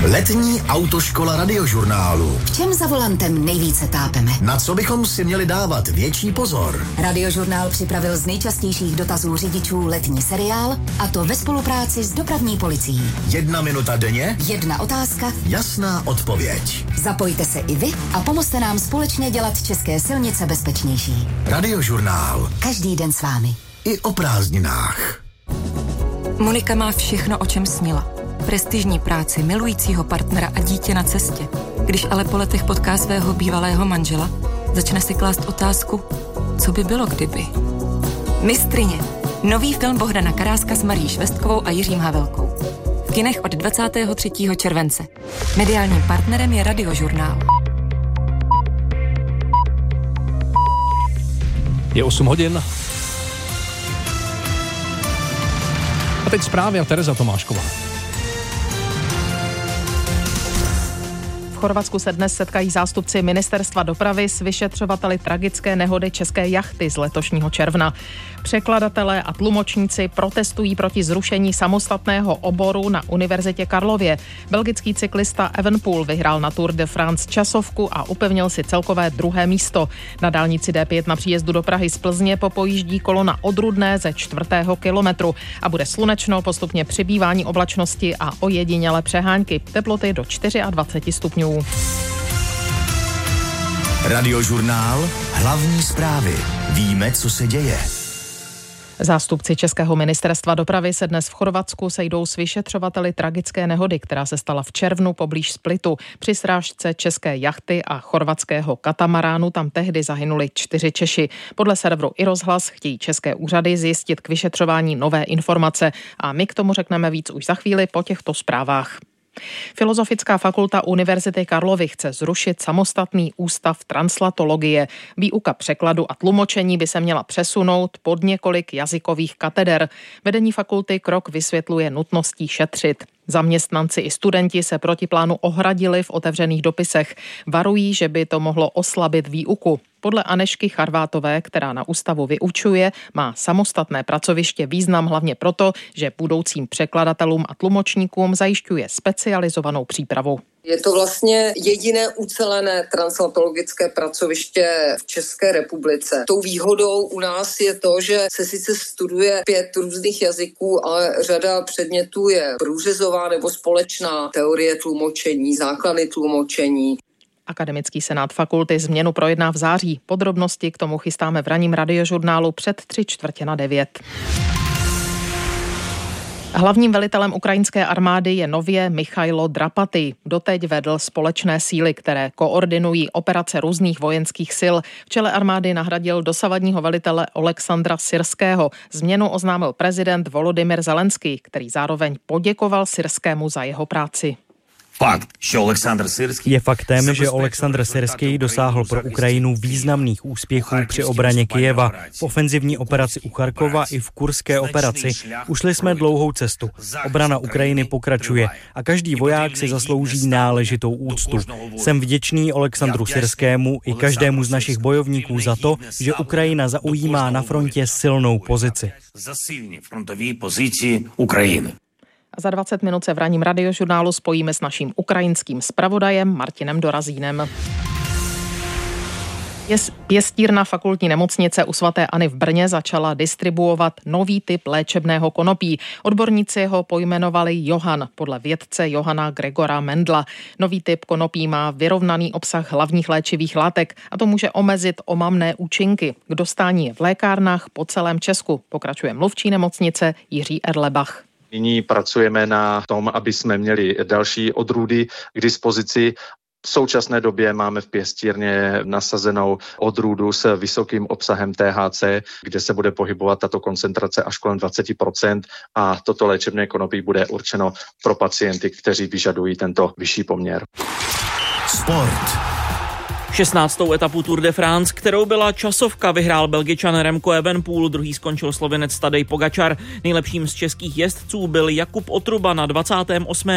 Letní autoškola Radiožurnálu. V čem za volantem nejvíce tápeme? Na co bychom si měli dávat větší pozor? Radiožurnál připravil z nejčastějších dotazů řidičů letní seriál, a to ve spolupráci s dopravní policií. 1 minuta denně, 1 otázka, jasná odpověď. Zapojte se i vy a pomozte nám společně dělat české silnice bezpečnější. Radiožurnál. Každý den s vámi. I o prázdninách. Monika má všechno, o čem snila. Prestižní práci, milujícího partnera a dítě na cestě. Když ale po letech potká svého bývalého manžela, začne si klást otázku, co by bylo kdyby. Mistryně. Nový film Bohdana Karáska s Marií Švestkovou a Jiřím Havelkou. V kinech od 23. července. Mediálním partnerem je Radiožurnál. Je 8 hodin. A teď zprávy a Tereza Tomášková. V Chorvatsku se dnes setkají zástupci Ministerstva dopravy s vyšetřovateli tragické nehody české jachty z letošního června. Překladatelé a tlumočníci protestují proti zrušení samostatného oboru na Univerzitě Karlově. Belgický cyklista Evenepoel vyhrál na Tour de France časovku a upevnil si celkové 2. místo. Na dálnici D5 na příjezdu do Prahy z Plzně popojíždí kolona od Rudné ze 4. kilometru a bude slunečno, postupně přibývání oblačnosti a ojedinělé přehánky. Teploty do 24 stupňů. Radiožurnál. Hlavní zprávy. Víme, co se děje. Zástupci Českého ministerstva dopravy se dnes v Chorvatsku sejdou s vyšetřovateli tragické nehody, která se stala v červnu poblíž Splitu. Při srážce české jachty a chorvatského katamaránu tam tehdy zahynuli 4 Češi. Podle serveru iRozhlas chtějí české úřady zjistit k vyšetřování nové informace a my k tomu řekneme víc už za chvíli po těchto zprávách. Filozofická fakulta Univerzity Karlovy chce zrušit samostatný ústav translatologie. Výuka překladu a tlumočení by se měla přesunout pod několik jazykových kateder. Vedení fakulty krok vysvětluje nutností šetřit. Zaměstnanci i studenti se proti plánu ohradili v otevřených dopisech. Varují, že by to mohlo oslabit výuku. Podle Anešky Charvátové, která na ústavu vyučuje, má samostatné pracoviště význam hlavně proto, že budoucím překladatelům a tlumočníkům zajišťuje specializovanou přípravu. Je to vlastně jediné ucelené translatologické pracoviště v České republice. Tou výhodou u nás je to, že se sice studuje 5 různých jazyků, ale řada předmětů je průřezová nebo společná. Teorie tlumočení, základy tlumočení. Akademický senát fakulty změnu projedná v září. Podrobnosti k tomu chystáme v ranním Radiožurnálu před 8:45. Hlavním velitelem ukrajinské armády je nově Michailo Drapaty. Doteď vedl společné síly, které koordinují operace různých vojenských sil. V čele armády nahradil dosavadního velitele Oleksandra Syrského. Změnu oznámil prezident Volodymyr Zelenský, který zároveň poděkoval Syrskému za jeho práci. Je faktem, že Oleksandr Syrský dosáhl pro Ukrajinu významných úspěchů při obraně Kyjeva, v ofenzivní operaci u Charkova i v kurské operaci. Ušli jsme dlouhou cestu. Obrana Ukrajiny pokračuje a každý voják si zaslouží náležitou úctu. Jsem vděčný Oleksandru Syrskému i každému z našich bojovníků za to, že Ukrajina zaujímá na frontě silnou pozici. A za 20 minut se v ranním Radiožurnálu spojíme s naším ukrajinským zpravodajem Martinem Dorazínem. Pěstírna fakultní nemocnice u svaté Anny v Brně začala distribuovat nový typ léčebného konopí. Odborníci ho pojmenovali Johan, podle vědce Johana Gregora Mendla. Nový typ konopí má vyrovnaný obsah hlavních léčivých látek a to může omezit omamné účinky. K dostání je v lékárnách po celém Česku, pokračuje mluvčí nemocnice Jiří Erlebach. Nyní pracujeme na tom, aby jsme měli další odrůdy k dispozici. V současné době máme v pěstírně nasazenou odrůdu s vysokým obsahem THC, kde se bude pohybovat tato koncentrace až kolem 20% a toto léčebné konopí bude určeno pro pacienty, kteří vyžadují tento vyšší poměr. Sport. 16. etapu Tour de France, kterou byla časovka, vyhrál Belgičan Remco Evenepoel, druhý skončil Slovinec Tadej Pogačar. Nejlepším z českých jezdců byl Jakub Otruba na 28.